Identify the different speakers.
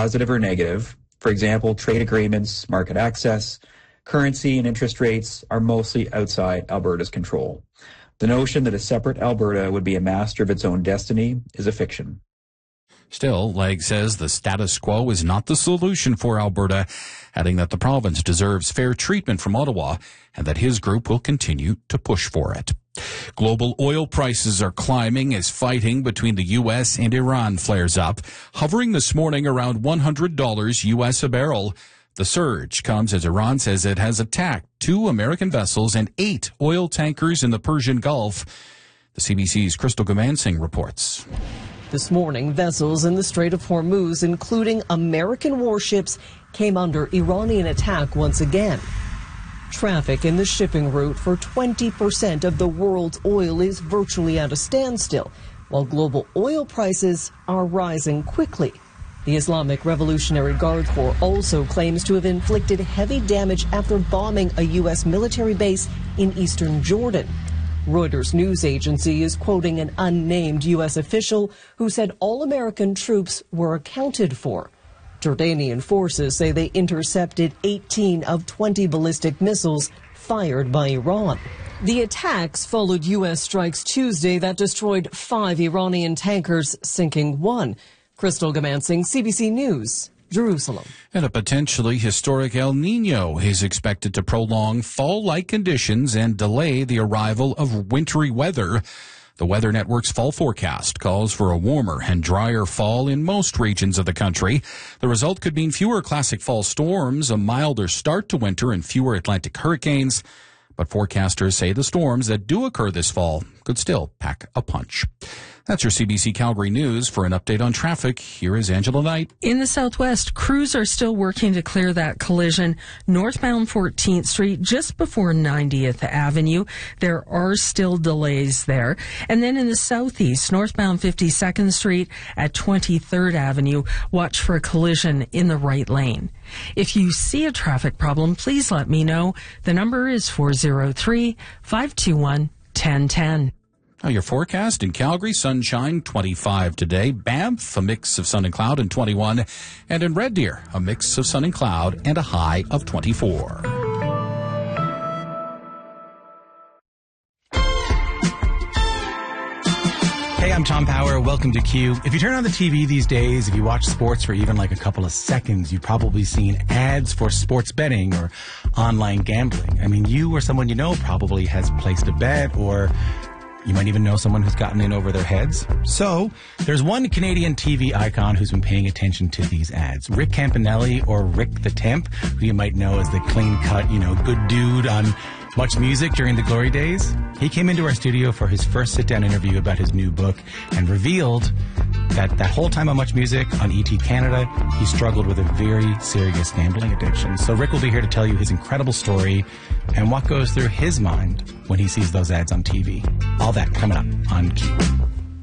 Speaker 1: positive or negative. For example, trade agreements, market access, currency, and interest rates are mostly outside Alberta's control. The notion that a separate Alberta would be a master of its own destiny is a fiction.
Speaker 2: Still, Legge says the status quo is not the solution for Alberta, adding that the province deserves fair treatment from Ottawa and that his group will continue to push for it. Global oil prices are climbing as fighting between the U.S. and Iran flares up, hovering this morning around $100 U.S. a barrel. The surge comes as Iran says it has attacked 2 American vessels and 8 oil tankers in the Persian Gulf. The CBC's Crystal Gamansing reports.
Speaker 3: This morning, vessels in the Strait of Hormuz, including American warships, came under Iranian attack once again. Traffic in the shipping route for 20% of the world's oil is virtually at a standstill, while global oil prices are rising quickly. The Islamic Revolutionary Guard Corps also claims to have inflicted heavy damage after bombing a U.S. military base in eastern Jordan. Reuters news agency is quoting an unnamed U.S. official who said all American troops were accounted for. Jordanian forces say they intercepted 18 of 20 ballistic missiles fired by Iran. The attacks followed U.S. strikes Tuesday that destroyed 5 Iranian tankers, sinking 1. Crystal Gamansing, CBC News, Jerusalem.
Speaker 2: And a potentially historic El Nino is expected to prolong fall-like conditions and delay the arrival of wintry weather. The Weather Network's fall forecast calls for a warmer and drier fall in most regions of the country. The result could mean fewer classic fall storms, a milder start to winter, and fewer Atlantic hurricanes. But forecasters say the storms that do occur this fall could still pack a punch. That's your CBC Calgary News. For an update on traffic, here is Angela Knight.
Speaker 4: In the southwest, crews are still working to clear that collision northbound 14th Street just before 90th Avenue. There are still delays there. And then in the southeast, northbound 52nd Street at 23rd Avenue, watch for a collision in the right lane. If you see a traffic problem, please let me know. The number is 403-521-1010.
Speaker 2: Now your forecast in Calgary, sunshine 25 today. Banff, a mix of sun and cloud and 21. And in Red Deer, a mix of sun and cloud and a high of 24.
Speaker 5: Hey, I'm Tom Power. Welcome to Q. If you turn on the TV these days, if you watch sports for even like a couple of seconds, you've probably seen ads for sports betting or online gambling. I mean, you or someone you know probably has placed a bet, or you might even know someone who's gotten in over their heads. So, there's one Canadian TV icon who's been paying attention to these ads. Rick Campanelli, or Rick the Temp, who you might know as the clean-cut, good dude on Much Music during the glory days. He came into our studio for his first sit-down interview about his new book and revealed that whole time on Much Music on ET Canada, he struggled with a very serious gambling addiction. So Rick will be here to tell you his incredible story and what goes through his mind when he sees those ads on TV. All that coming up on Q.